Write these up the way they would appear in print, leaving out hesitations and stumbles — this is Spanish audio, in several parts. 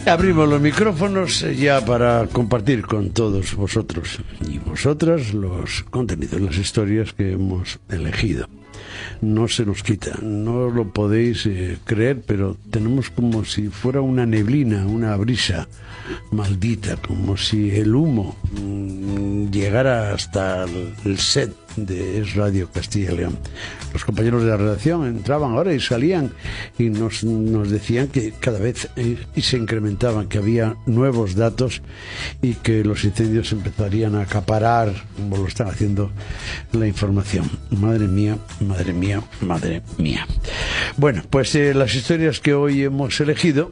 Abrimos los micrófonos ya para compartir con todos vosotros y vosotras los contenidos, las historias que hemos elegido. No se nos quita, no lo podéis creer, pero tenemos como si fuera una neblina, una brisa maldita, como si el humo llegara hasta el set de Es Radio Castilla y León. Los compañeros de la redacción entraban ahora y salían y nos decían que cada vez se incrementaban, que había nuevos datos y que los incendios empezarían a acaparar, como lo están haciendo, la información. Madre mía, madre mía, madre mía. Bueno, pues las historias que hoy hemos elegido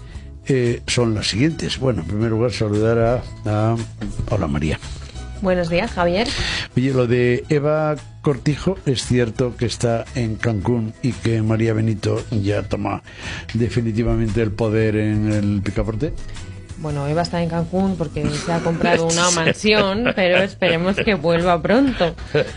son las siguientes. Bueno, en primer lugar saludar a Hola María. Buenos días, Javier. Oye, lo de Eva Cortijo, es cierto que está en Cancún y que María Benito ya toma definitivamente el poder en el Picaporte. Bueno, Eva está en Cancún porque se ha comprado una mansión, pero esperemos que vuelva pronto.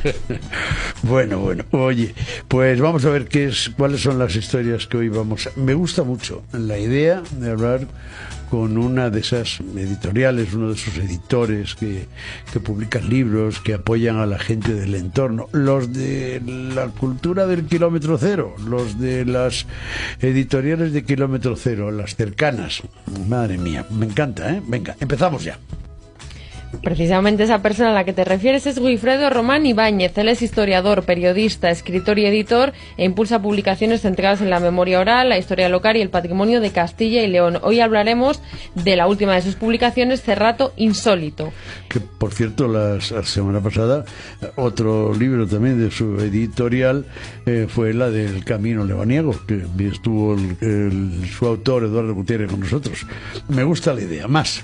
Bueno, oye, pues vamos a ver cuáles son las historias que hoy vamos a... Me gusta mucho la idea de hablar con una de esas editoriales, uno de esos editores que publican libros, que apoyan a la gente del entorno, los de la cultura del kilómetro cero, los de las editoriales de kilómetro cero, las cercanas. Madre mía, me encanta, ¿eh? Venga, empezamos ya. Precisamente esa persona a la que te refieres es Wilfredo Román Ibáñez. Él es historiador, periodista, escritor y editor e impulsa publicaciones centradas en la memoria oral, la historia local y el patrimonio de Castilla y León. Hoy hablaremos de la última de sus publicaciones, Cerrato Insólito. Que, por cierto, la semana pasada, otro libro también de su editorial fue la del Camino Lebaniego, que estuvo su autor, Eduardo Gutiérrez, con nosotros. Me gusta la idea. Más.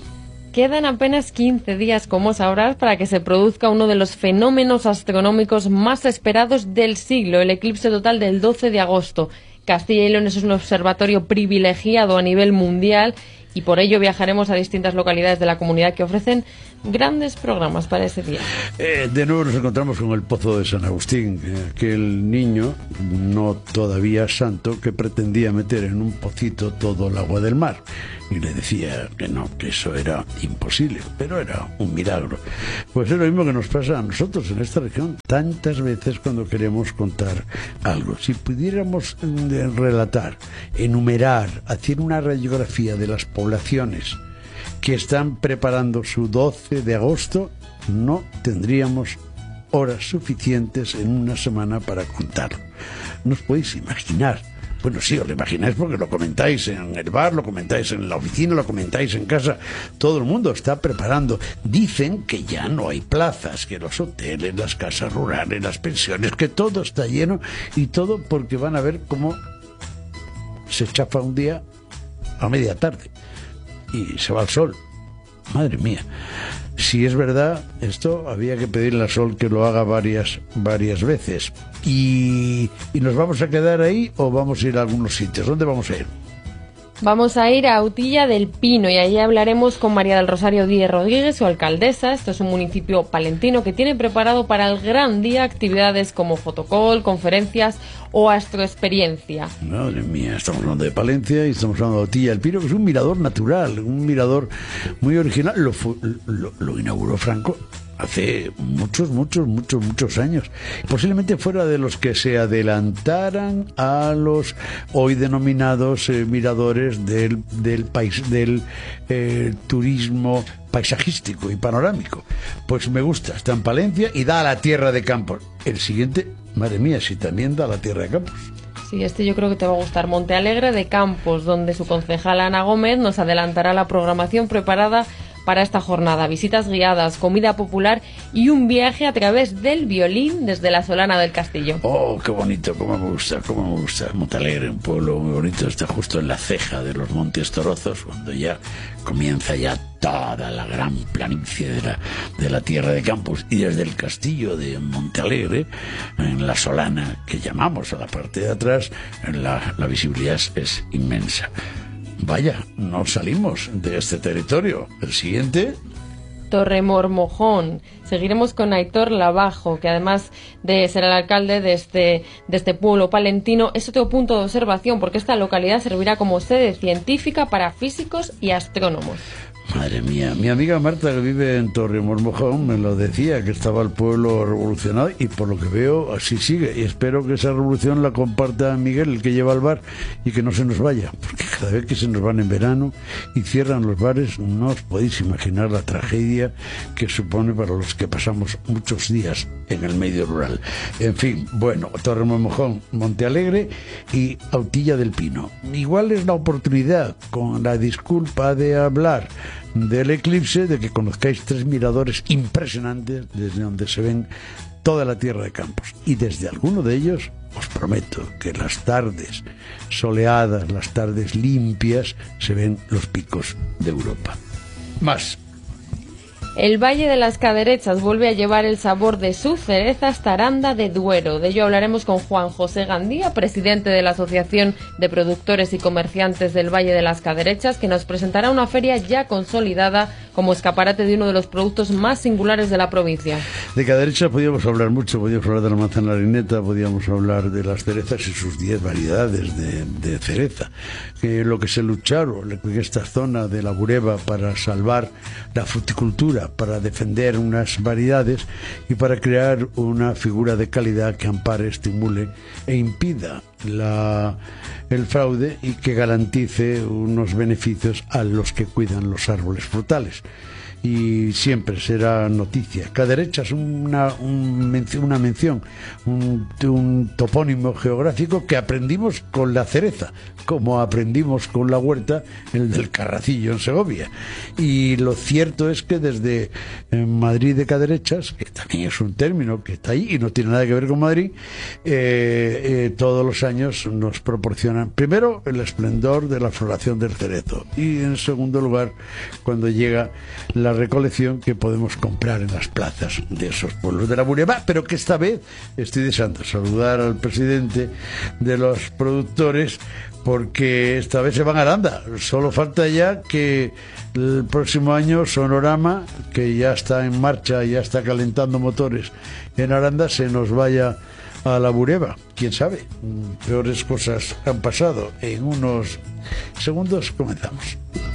Quedan apenas 15 días, como sabrás, para que se produzca uno de los fenómenos astronómicos más esperados del siglo, el eclipse total del 12 de agosto. Castilla y León es un observatorio privilegiado a nivel mundial y por ello viajaremos a distintas localidades de la comunidad que ofrecen grandes programas para ese día. De nuevo nos encontramos con el Pozo de San Agustín, aquel niño, no todavía santo, que pretendía meter en un pocito todo el agua del mar. Y le decía que no, que eso era imposible, pero era un milagro. Pues es lo mismo que nos pasa a nosotros en esta región tantas veces cuando queremos contar algo. Si pudiéramos relatar, enumerar, hacer una radiografía de las poblaciones que están preparando su 12 de agosto, no tendríamos horas suficientes en una semana para contarlo. ¿No os podéis imaginar? Bueno, sí, os lo imagináis porque lo comentáis en el bar, lo comentáis en la oficina, lo comentáis en casa. Todo el mundo está preparando. Dicen que ya no hay plazas, que los hoteles, las casas rurales, las pensiones, que todo está lleno, y todo porque van a ver cómo se chafa un día a media tarde y se va al sol. Madre mía. Si es verdad, esto había que pedirle al sol que lo haga varias veces. ¿Y nos vamos a quedar ahí o vamos a ir a algunos sitios? ¿Dónde vamos a ir? Vamos a ir a Utilla del Pino y allí hablaremos con María del Rosario Díez Rodríguez, su alcaldesa. Esto es un municipio palentino que tiene preparado para el gran día actividades como fotocall, conferencias o astroexperiencia. Madre mía, estamos hablando de Palencia y estamos hablando de Utilla del Pino, que es un mirador natural, un mirador muy original. Lo inauguró Franco hace muchos años. Posiblemente fuera de los que se adelantaran a los hoy denominados miradores del turismo paisajístico y panorámico. Pues me gusta, está en Palencia y da a la Tierra de Campos. El siguiente, madre mía, si también da a la Tierra de Campos. Sí, yo creo que te va a gustar. Montealegre de Campos, donde su concejala Ana Gómez nos adelantará la programación preparada para esta jornada. Visitas guiadas, comida popular y un viaje a través del violín desde la Solana del Castillo. Oh, qué bonito, cómo me gusta. Montalegre, un pueblo muy bonito, está justo en la ceja de los Montes Torozos, cuando ya comienza ya toda la gran planicie de la Tierra de Campos, y desde el castillo de Montealegre, en la Solana, que llamamos a la parte de atrás, la visibilidad es inmensa. Vaya, no salimos de este territorio. El siguiente. Torremormojón. Seguiremos con Aitor Lavajo, que además de ser el alcalde de este pueblo palentino, es otro punto de observación, porque esta localidad servirá como sede científica para físicos y astrónomos. Madre mía, mi amiga Marta, que vive en Torremormojón, me lo decía, que estaba el pueblo revolucionado, y por lo que veo así sigue, y espero que esa revolución la comparta Miguel, el que lleva el bar, y que no se nos vaya, porque cada vez que se nos van en verano y cierran los bares, no os podéis imaginar la tragedia que supone para los que pasamos muchos días en el medio rural. En fin, bueno, Torremormojón, Montealegre y Autilla del Pino. Igual es la oportunidad, con la disculpa de hablar del eclipse, de que conozcáis 3 miradores impresionantes desde donde se ven toda la tierra de Campos, y desde alguno de ellos os prometo que las tardes soleadas, las tardes limpias, se ven los picos de Europa. Más. El Valle de las Caderechas vuelve a llevar el sabor de su cereza hasta Aranda de Duero. De ello hablaremos con Juan José Gandía, presidente de la Asociación de Productores y Comerciantes del Valle de las Caderechas, que nos presentará una feria ya consolidada como escaparate de uno de los productos más singulares de la provincia. De Caderechas podíamos hablar mucho, podíamos hablar de la manzana harineta, podíamos hablar de las cerezas y sus 10 variedades de cereza. Que lo que se lucharon en esta zona de la Bureba para salvar la fruticultura, para defender unas variedades y para crear una figura de calidad que ampare, estimule e impida el fraude y que garantice unos beneficios a los que cuidan los árboles frutales. Y siempre será noticia. Caderechas, una mención, un topónimo geográfico que aprendimos con la cereza, como aprendimos con la huerta, el del Carracillo en Segovia. Y lo cierto es que desde Madrid de Caderechas, que también es un término que está ahí y no tiene nada que ver con Madrid, todos los años nos proporcionan, primero, el esplendor de la floración del cerezo, y en segundo lugar, cuando llega la recolección que podemos comprar en las plazas de esos pueblos de la Bureba, pero que esta vez estoy deseando saludar al presidente de los productores, porque esta vez se van a Aranda. Solo falta ya que el próximo año Sonorama, que ya está en marcha, ya está calentando motores en Aranda, se nos vaya a la Bureba. Quién sabe, peores cosas han pasado. En unos segundos comenzamos.